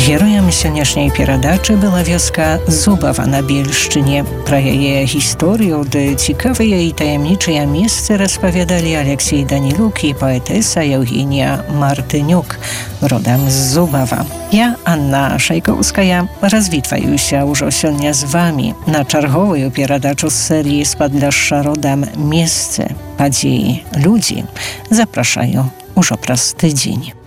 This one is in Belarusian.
Героем сённяшняй перадачы была вёска Зубава на Бельшчыне. Пра яе гісторыю ды цікавыя і таямнічыя месцы распавядалі Алексей Данілюк і паэтэса Еўгенія Мартынюк, родам з Зубава. Я, Анна Шайкоўская, развітваюся ўжо сёння з вамі на чарговую перадачу з серыі з Падляшша родам «Месцы, падзеі, людзі». Запрашаю ўжо праз тыдзень.